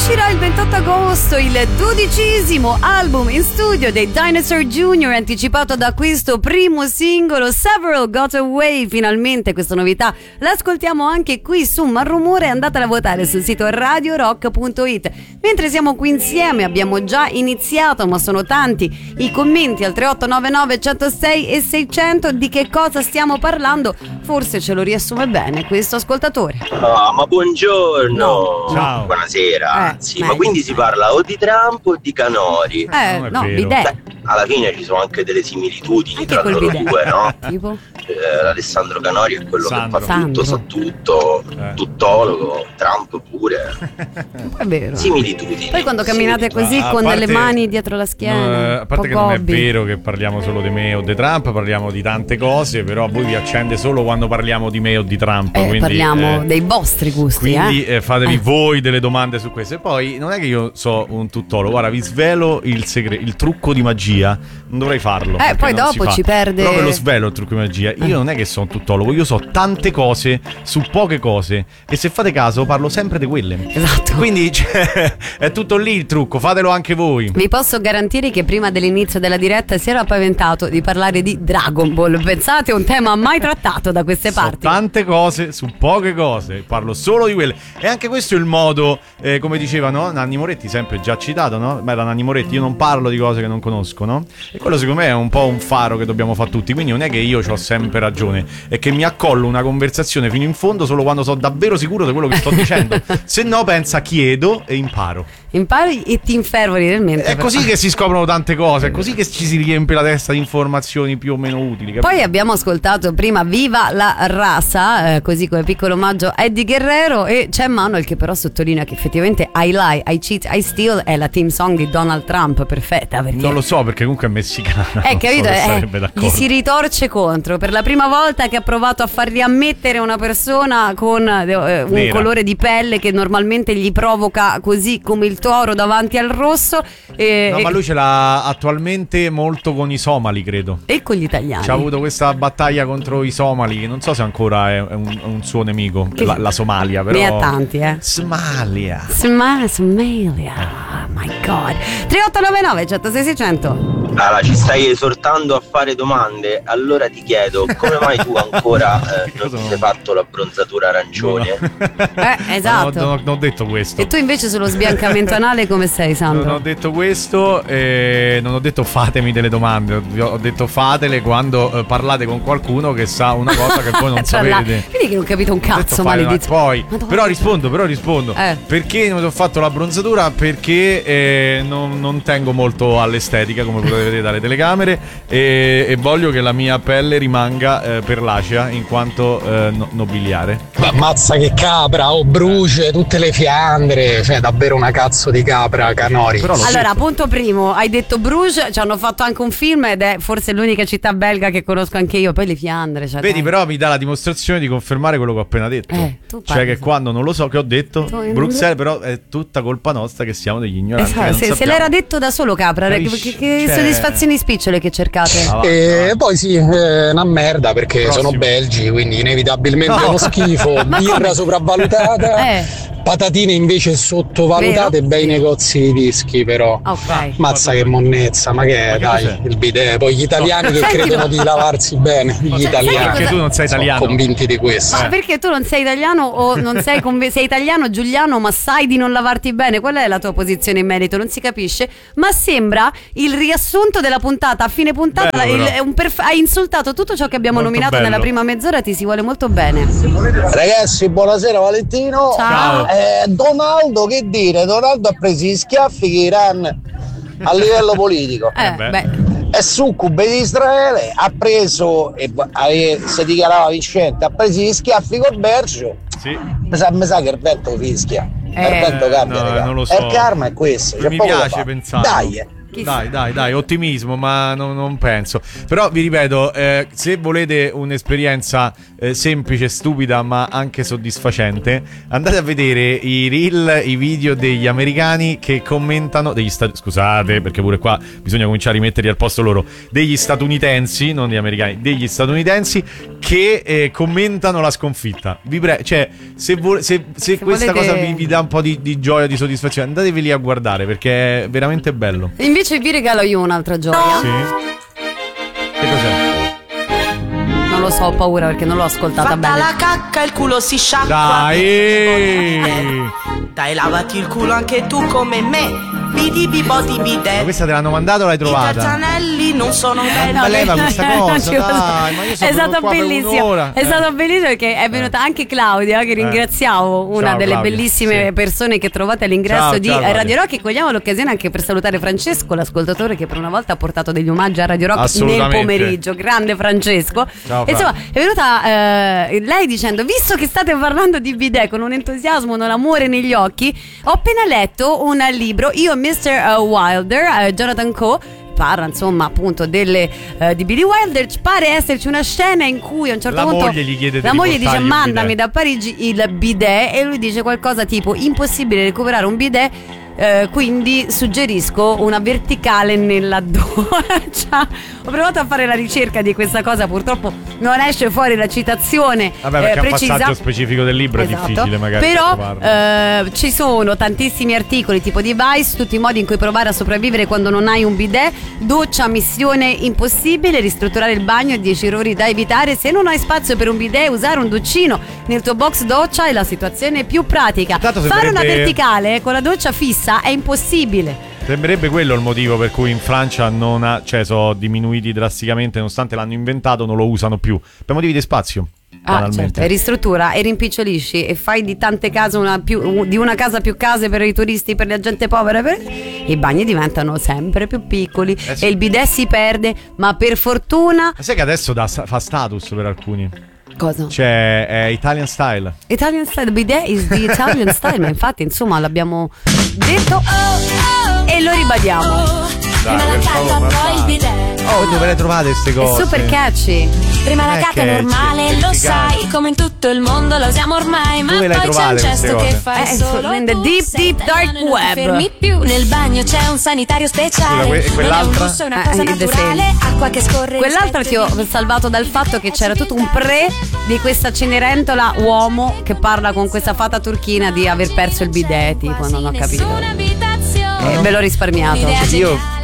Uscirà il 28 agosto il 12° album in studio dei Dinosaur Jr., anticipato da questo primo singolo Several Got Away. Finalmente questa novità l'ascoltiamo anche qui su Malrumore. Andatela a votare sul sito radiorock.it. Mentre siamo qui insieme abbiamo già iniziato, ma sono tanti i commenti al 3899 106 e 600. Di che cosa stiamo parlando? Forse ce lo riassume bene questo ascoltatore. Ma buongiorno. No. Ciao. Buonasera. Sì, ma quindi si parla o di Trump o di Canori? No, bidet. Alla fine ci sono anche delle similitudini anche tra loro bidet. due, no? Tipo? Alessandro Canori è quello Sandro. che fa tutto, sa tutto, tuttologo, Trump pure. È vero. Similitudini. Poi quando camminate così A con parte- delle mani dietro la schiena, a parte che non è vero che parliamo solo di me o di Trump, parliamo di tante cose, però a voi vi accende solo quando parliamo di me o di Trump. Quindi, parliamo dei vostri gusti. Quindi fatevi voi delle domande su questo. E poi non è che io so un tuttologo, guarda, vi svelo il segreto, il trucco di magia. Non dovrei farlo. Poi non dopo si fa. ci perde. Però ve lo svelo il trucco di magia. Io non è che sono un tuttologo, io so tante cose su poche cose. E se fate caso parlo sempre di quelle. Esatto. Quindi è tutto lì il trucco, fatelo anche voi. Vi posso garantire che prima dell'inizio della diretta si era paventato di parlare di Dragon Ball. Pensate, un tema mai trattato da queste parti. Tante cose su poche cose, parlo solo di quelle. E anche questo è il modo, come diceva, no? Nanni Moretti, sempre già citato, no? Beh, da Nanni Moretti io non parlo di cose che non conosco, no? E quello secondo me è un po' un faro che dobbiamo fare tutti. Quindi non è che io ho sempre ragione, è che mi accollo una conversazione fino in fondo solo quando sono davvero sicuro di quello che sto dicendo. Se no, pensa, chiedo e imparo. Impari e ti infervori nel mente. È così che si scoprono tante cose, è così che ci si riempie la testa di informazioni più o meno utili, capito? Poi abbiamo ascoltato prima Viva la Raza, così come piccolo omaggio a Eddie Guerrero, e c'è Manuel che però sottolinea che effettivamente I Lie, I Cheat, I Steal è la team song di Donald Trump, perfetta. Perché non lo so, perché comunque è messicano. Capito? So gli si ritorce contro per la prima volta che ha provato a far riammettere una persona con un colore di pelle che normalmente gli provoca così come il toro davanti al rosso. Ma lui ce l'ha attualmente molto con i somali, credo. E con gli italiani. C'ha avuto questa battaglia contro i somali, che non so se ancora è un suo nemico, la Somalia, però. Ne ha tanti, Somalia. Somalia. Oh my god. 3899 106 600. Allora, ci stai esortando a fare domande? Allora ti chiedo, come mai tu ancora non ti sei fatto la bronzatura arancione? Esatto. Non ho detto questo. E tu invece sullo sbiancamento anale come sei, Sandro? Non ho detto questo, non ho detto fatemi delle domande, ho detto fatele quando parlate con qualcuno che sa una cosa che voi non sapete. Vedi che non ho capito un cazzo, maledizio. Poi, però rispondo. Perché non ho fatto la bronzatura? Perché non tengo molto all'estetica, come potete vedere dalle telecamere, e voglio che la mia pelle rimanga perlacea in quanto nobiliare. Ma ammazza che capra, bruce tutte le fiandre, cioè davvero una cazzo di capra, Canori. Allora, punto primo, hai detto Bruges, ci hanno fatto anche un film ed è forse l'unica città belga che conosco anche io, poi le Fiandre. Cioè, vedi, però mi dà la dimostrazione di confermare quello che ho appena detto. Cioè che quando non lo so che ho detto, Bruxelles però è tutta colpa nostra che siamo degli ignoranti. Esatto, se l'era detto da solo Capra, che soddisfazioni spicciole che cercate. E poi sì, una merda perché sono belgi, quindi inevitabilmente è uno schifo, birra sopravvalutata. Patatine invece sottovalutate, bei negozi di dischi però. Mazza che monnezza, ma che è, dai, il bidet. Poi gli italiani che credono di lavarsi bene, gli italiani. Perché tu non sei italiano? Sono convinti di questo. Ma perché tu non sei italiano o non sei sei italiano, Giuliano, ma sai di non lavarti bene? Qual è la tua posizione in merito? Non si capisce, ma sembra il riassunto della puntata. A fine puntata hai insultato tutto ciò che abbiamo nominato nella prima mezz'ora, ti si vuole molto bene. Ragazzi, buonasera Valentino. Ciao. Donaldo, che dire? Donaldo ha preso gli schiaffi che Iran a livello politico. È succube di Israele, ha preso e si dichiarava vincente, ha preso gli schiaffi col Bergio. Sì. Mi sa che il vento fischia. Il vento cambia, no, raga. non lo so. Il karma è questo. Mi piace pensare. Dai. Dai, ottimismo, ma non penso. Però vi ripeto, se volete un'esperienza semplice, stupida, ma anche soddisfacente, andate a vedere i reel, i video degli americani che commentano, scusate, perché pure qua bisogna cominciare a rimetterli al posto loro, degli statunitensi, non degli americani, degli statunitensi che commentano la sconfitta. Cioè, se questa volete... cosa vi dà un po' di gioia, di soddisfazione, andatevi lì a guardare, perché è veramente bello. Invece vi regalo io un'altra gioia. Sì. Che cos'è? Non lo so, ho paura perché non l'ho ascoltata bene. la cacca, il culo si sciacqua. Dai, lavati il culo anche tu come me. Bidi bibodi bidet. Ma questa te l'hanno mandata o l'hai trovata? I calzanelli non sono belli. Ma leva questa cosa, dai, ma io sono è stato bellissimo. È stato bellissimo perché è venuta anche Claudia, che ringraziamo, una Ciao, delle Claudia. bellissime persone che trovate all'ingresso di Claudia. Radio Rock. E cogliamo l'occasione anche per salutare Francesco, l'ascoltatore che per una volta ha portato degli omaggi a Radio Rock nel pomeriggio. Grande Francesco. Ciao, Insomma, è venuta lei dicendo: visto che state parlando di bidet con un entusiasmo, un amore negli occhi, ho appena letto un libro, io e Mr. Wilder, Jonathan Coe, parla insomma appunto di Billy Wilder. Pare esserci una scena in cui a un certo punto la moglie dice: mandami da Parigi il bidet, e lui dice qualcosa tipo: impossibile recuperare un bidet, quindi suggerisco una verticale nella doccia. Ho provato a fare la ricerca di questa cosa, purtroppo non esce fuori la citazione perché precisa. È un passaggio specifico del libro, esatto. È difficile magari. Però ci sono tantissimi articoli tipo di Vice, tutti i modi in cui provare a sopravvivere quando non hai un bidet, doccia missione impossibile, ristrutturare il bagno, 10 errori da evitare, se non hai spazio per un bidet usare un doccino nel tuo box doccia è la situazione più pratica. Fare una verticale con la doccia fissa è impossibile. Sembrerebbe quello il motivo per cui in Francia sono diminuiti drasticamente, nonostante l'hanno inventato, non lo usano più per motivi di spazio. Certo, e ristruttura e rimpicciolisci e fai di tante case di una casa più case per i turisti, per la gente povera, i bagni diventano sempre più piccoli e il bidet si perde, ma per fortuna. Ma sai che adesso fa status per alcuni? Cosa? Cioè è Italian style. Italian style, bidet is the Italian style. Ma infatti insomma l'abbiamo detto e lo ribadiamo. Prima la cacca, poi il bidet. Dove le trovate queste cose? È super catchy. Prima la cacca è normale, lo sai, come in tutto il mondo lo usiamo ormai. Ma dove poi c'è un gesto che fai solo in the deep dark web. Fermi più, nel bagno c'è un sanitario speciale. E quell'altra? Non è un lusso, è una cosa naturale. Acqua che scorre. Quell'altra ti ho salvato dal fatto che c'era tutto un pre di questa Cenerentola uomo che parla con questa fata turchina di aver perso il bidet, tipo, non ho capito. Ve l'ho risparmiato. Io